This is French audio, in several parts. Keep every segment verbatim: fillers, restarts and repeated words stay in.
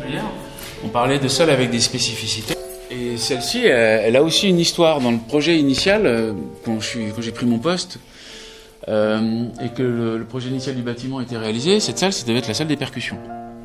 particulière. On parlait de salles avec des spécificités. Et celle-ci, elle, elle a aussi une histoire. Dans le projet initial, euh, quand, je suis, quand j'ai pris mon poste, euh, et que le, le projet initial du bâtiment était réalisé, cette salle, ça devait être la salle des percussions.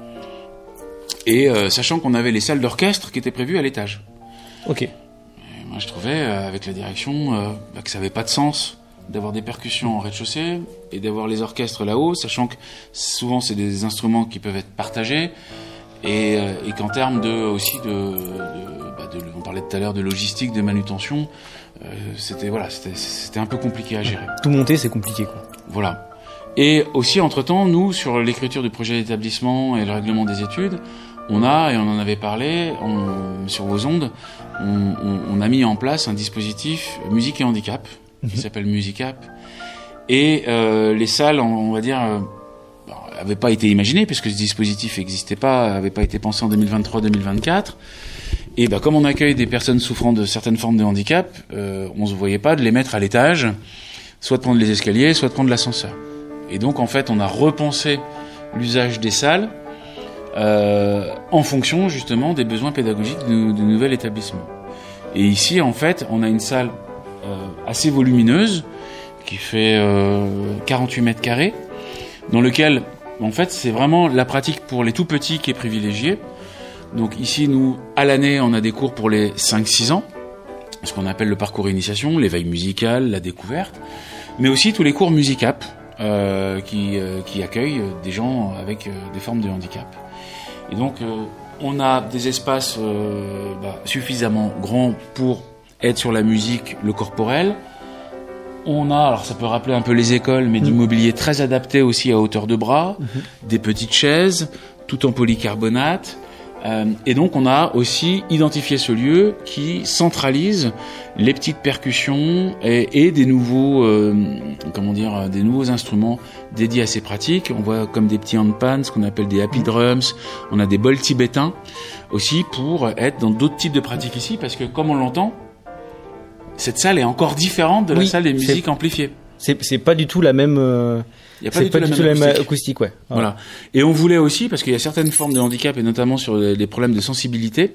Et euh, sachant qu'on avait les salles d'orchestre qui étaient prévues à l'étage. Ok. Et moi, je trouvais, euh, avec la direction, euh, bah, que ça n'avait pas de sens d'avoir des percussions en rez-de-chaussée et d'avoir les orchestres là-haut, sachant que souvent c'est des instruments qui peuvent être partagés et, euh, et qu'en termes de aussi de, de, bah de, on parlait tout à l'heure de logistique, de manutention, euh, c'était voilà, c'était, c'était un peu compliqué à gérer. Tout monter, c'est compliqué, quoi. Voilà. Et aussi entre-temps, nous sur l'écriture du projet d'établissement et le règlement des études, on a, et on en avait parlé on, sur vos ondes, on, on, on a mis en place un dispositif musique et handicap qui s'appelle Musicap, et euh, les salles, on va dire, euh, n'avaient pas été imaginées puisque ce dispositif n'existait pas, n'avait pas été pensé en deux mille vingt-trois deux mille vingt-quatre. Et bah, comme on accueille des personnes souffrant de certaines formes de handicap, euh, on se voyait pas de les mettre à l'étage, soit de prendre les escaliers, soit de prendre l'ascenseur. Et donc en fait, on a repensé l'usage des salles euh, en fonction justement des besoins pédagogiques du, du nouvel établissement. Et ici, en fait, on a une salle Euh, assez volumineuse qui fait euh, quarante-huit mètres carrés, dans lequel en fait c'est vraiment la pratique pour les tout petits qui est privilégiée. Donc ici nous à l'année on a des cours pour les cinq six ans, ce qu'on appelle le parcours initiation, l'éveil musical, la découverte, mais aussi tous les cours Musicap euh, qui, euh, qui accueillent des gens avec euh, des formes de handicap. Et donc euh, on a des espaces euh, bah, suffisamment grands pour être sur la musique, le corporel. On a, alors ça peut rappeler un peu les écoles, mais mmh. du mobilier très adapté aussi à hauteur de bras, mmh. des petites chaises, tout en polycarbonate. Euh, et donc on a aussi identifié ce lieu qui centralise les petites percussions et, et des nouveaux, euh, comment dire, des nouveaux instruments dédiés à ces pratiques. On voit comme des petits handpans, ce qu'on appelle des happy drums. On a des bols tibétains aussi pour être dans d'autres types de pratiques ici, parce que comme on l'entend, cette salle est encore différente de la oui, salle des musiques c'est, amplifiées. C'est, c'est pas du tout la même. Euh, Il y a pas c'est du pas tout, du la, tout même la même acoustique. acoustique, ouais. Voilà. voilà. Et on voulait aussi, parce qu'il y a certaines formes de handicap et notamment sur les, les problèmes de sensibilité.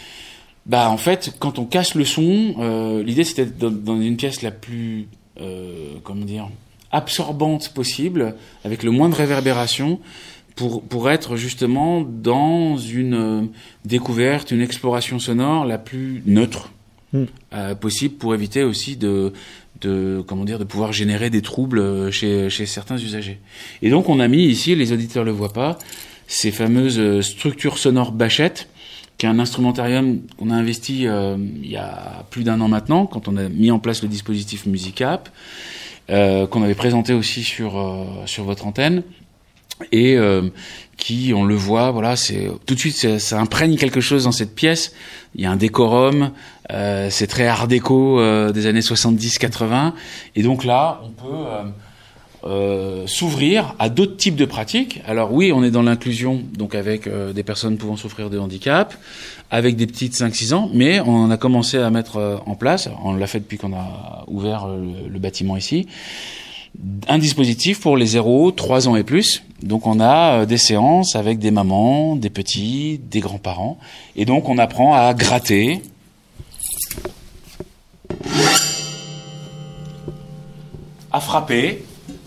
Bah en fait, quand on casse le son, euh, l'idée c'était dans, dans une pièce la plus, euh, comment dire, absorbante possible, avec le moins de réverbération, pour pour être justement dans une euh, découverte, une exploration sonore la plus neutre. Mmh. Euh, possible pour éviter aussi de, de, comment dire, de pouvoir générer des troubles chez, chez certains usagers. Et donc on a mis ici, les auditeurs le voient pas, ces fameuses structures sonores Bachette, qui est un instrumentarium qu'on a investi euh, il y a plus d'un an maintenant, quand on a mis en place le dispositif Musicap, euh, qu'on avait présenté aussi sur euh, sur votre antenne. Et euh, qui, on le voit, voilà, c'est tout de suite, ça, ça imprègne quelque chose dans cette pièce. Il y a un décorum, euh, c'est très art déco euh, des années soixante-dix quatre-vingts, et donc là, on peut euh, euh, s'ouvrir à d'autres types de pratiques. Alors oui, on est dans l'inclusion, donc avec euh, des personnes pouvant souffrir de handicap, avec des petites cinq six ans, mais on a commencé à mettre euh, en place, on l'a fait depuis qu'on a ouvert euh, le, le bâtiment ici, un dispositif pour les zéro trois ans et plus. Donc on a euh, des séances avec des mamans, des petits, des grands-parents, et donc on apprend à gratter, à frapper,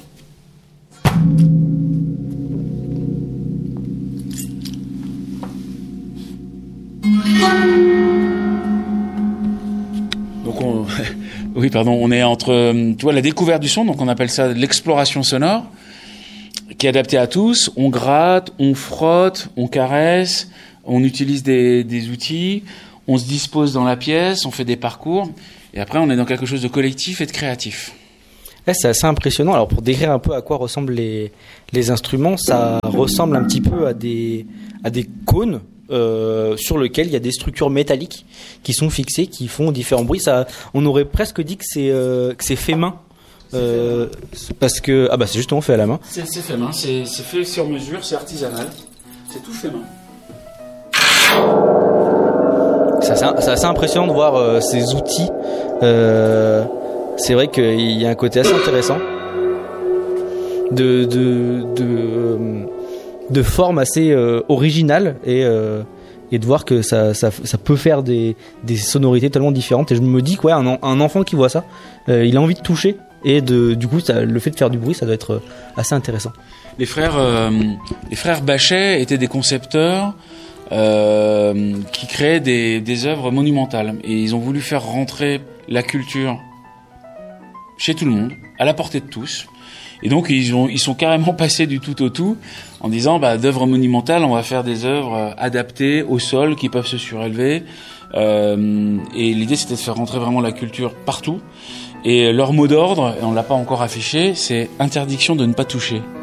donc on oui pardon on est entre tu vois la découverte du son, donc on appelle ça l'exploration sonore, qui est adapté à tous. On gratte, on frotte, on caresse, on utilise des, des outils, on se dispose dans la pièce, on fait des parcours, et après on est dans quelque chose de collectif et de créatif. Là, c'est assez impressionnant. Alors pour décrire un peu à quoi ressemblent les, les instruments, ça ressemble un petit peu à des, à des cônes euh, sur lesquels il y a des structures métalliques qui sont fixées, qui font différents bruits. Ça, on aurait presque dit que c'est, euh, que c'est fait main. Euh, parce que ah bah c'est justement fait à la main. C'est, c'est fait main, c'est, c'est fait sur mesure, c'est artisanal, c'est tout fait main. C'est assez, c'est assez impressionnant de voir euh, ces outils. Euh, c'est vrai qu'il y a un côté assez intéressant de de de, de forme assez euh, originale et euh, et de voir que ça ça ça peut faire des des sonorités tellement différentes. Et je me dis que ouais, un un enfant qui voit ça, euh, il a envie de toucher et de du coup ça, le fait de faire du bruit, ça doit être assez intéressant. Les frères euh, les frères Bachet étaient des concepteurs euh, qui créaient des des œuvres monumentales, et ils ont voulu faire rentrer la culture chez tout le monde, à la portée de tous. Et donc ils ont ils sont carrément passés du tout au tout en disant bah d'œuvres monumentales, on va faire des œuvres adaptées au sol qui peuvent se surélever. Euh, et l'idée c'était de faire rentrer vraiment la culture partout. Et leur mot d'ordre, et on l'a pas encore affiché, c'est interdiction de ne pas toucher.